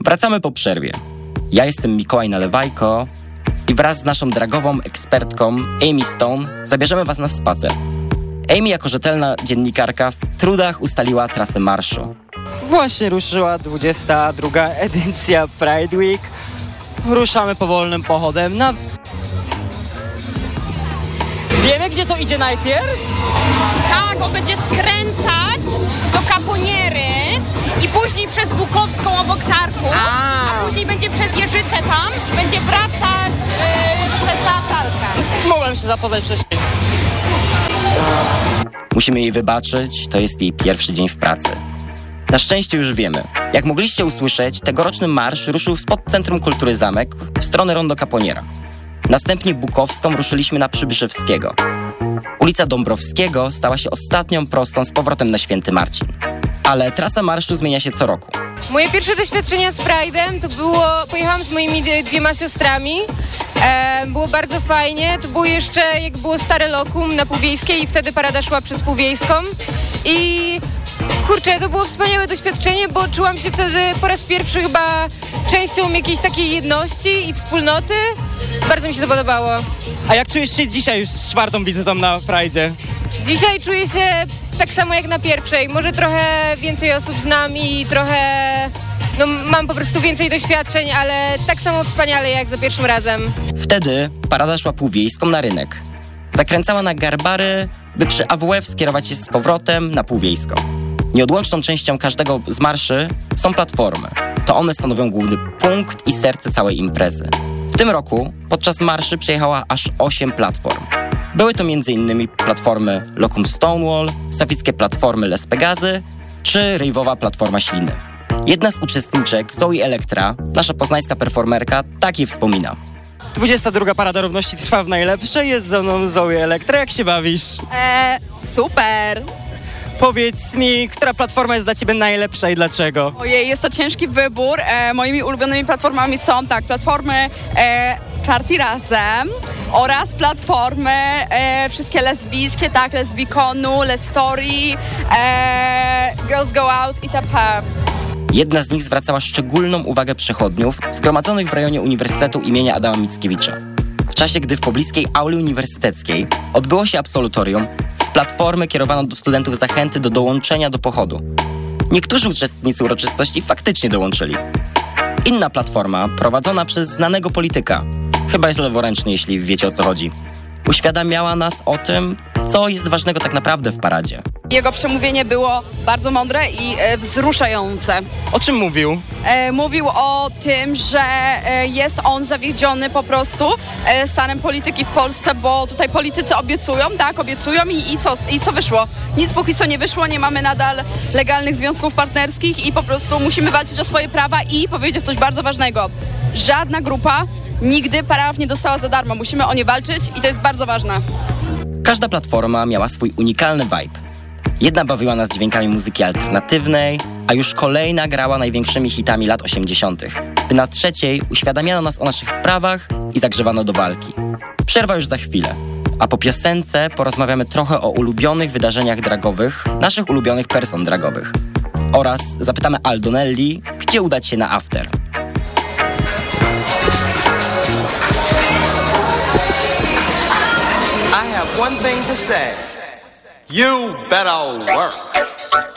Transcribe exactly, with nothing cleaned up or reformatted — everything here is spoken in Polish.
Wracamy po przerwie. Ja jestem Mikołaj Nalewajko i wraz z naszą dragową ekspertką Amy Stone zabierzemy was na spacer. Amy jako rzetelna dziennikarka w trudach ustaliła trasę marszu. Właśnie ruszyła dwudziesta druga edycja Pride Week. Ruszamy powolnym pochodem na... Wiemy, gdzie to idzie najpierw? Tak, on będzie skręcać do Caponiery i później przez Bukowską obok Tarku, a, a później będzie przez Jeżycę tam, będzie wracać yy, przez Zatalkę. Mogłem się zapoznać wcześniej. Musimy jej wybaczyć, to jest jej pierwszy dzień w pracy. Na szczęście już wiemy. Jak mogliście usłyszeć, tegoroczny marsz ruszył spod Centrum Kultury Zamek w stronę Rondo Caponiera. Następnie Bukowską ruszyliśmy na Przybyszewskiego. Ulica Dąbrowskiego stała się ostatnią prostą z powrotem na Święty Marcin. Ale trasa marszu zmienia się co roku. Moje pierwsze doświadczenia z Pride'em to było, pojechałam z moimi dwiema siostrami, e, było bardzo fajnie, to było jeszcze jak było stare lokum na Półwiejskiej i wtedy parada szła przez Półwiejską i kurczę, to było wspaniałe doświadczenie, bo czułam się wtedy po raz pierwszy chyba częścią jakiejś takiej jedności i wspólnoty, bardzo mi się to podobało. A jak czujesz się dzisiaj już z czwartą wizytą na Pride'zie? Dzisiaj czuję się tak samo jak na pierwszej, może trochę więcej osób znam i trochę, no mam po prostu więcej doświadczeń, ale tak samo wspaniale jak za pierwszym razem. Wtedy parada szła Półwiejską na rynek. Zakręcała na Garbary, by przy A W F skierować się z powrotem na Półwiejską. Nieodłączną częścią każdego z marszy są platformy. To one stanowią główny punkt i serce całej imprezy. W tym roku podczas marszy przejechała aż osiem platform. Były to m.in. platformy Lokum Stonewall, safickie platformy Les Pegazy czy rejwowa platforma Śliny. Jedna z uczestniczek, Zoe Elektra, nasza poznańska performerka, tak je wspomina. dwudziesta druga Parada Równości trwa w najlepszej, jest ze mną Zoe Elektra. Jak się bawisz? Eee, super! Powiedz mi, która platforma jest dla ciebie najlepsza i dlaczego? Ojej, jest to ciężki wybór. E, moimi ulubionymi platformami są tak, platformy e, Party Razem oraz platformy e, wszystkie lesbijskie, tak, Lesbikonu, Les Story, e, Girls Go Out itp. Jedna z nich zwracała szczególną uwagę przechodniów zgromadzonych w rejonie Uniwersytetu imienia Adama Mickiewicza. W czasie, gdy w pobliskiej auli uniwersyteckiej odbyło się absolutorium, z platformy kierowano do studentów zachęty do dołączenia do pochodu. Niektórzy uczestnicy uroczystości faktycznie dołączyli. Inna platforma, prowadzona przez znanego polityka, chyba jest leworęczny, jeśli wiecie o co chodzi, uświadamiała nas o tym, co jest ważnego tak naprawdę w paradzie. Jego przemówienie było bardzo mądre i e, wzruszające. O czym mówił? E, mówił o tym, że e, jest on zawiedziony po prostu e, stanem polityki w Polsce, bo tutaj politycy obiecują, tak, obiecują i, i, co, i co wyszło? Nic póki co nie wyszło, nie mamy nadal legalnych związków partnerskich i po prostu musimy walczyć o swoje prawa i powiedzieć coś bardzo ważnego. Żadna grupa nigdy praw nie dostała za darmo. Musimy o nie walczyć i to jest bardzo ważne. Każda platforma miała swój unikalny vibe. Jedna bawiła nas dźwiękami muzyki alternatywnej, a już kolejna grała największymi hitami lat osiemdziesiątych. By na trzeciej uświadamiano nas o naszych prawach i zagrzewano do walki. Przerwa już za chwilę, a po piosence porozmawiamy trochę o ulubionych wydarzeniach dragowych, naszych ulubionych person dragowych. Oraz zapytamy Aldonelli, gdzie udać się na after. I have one thing to say. You better work.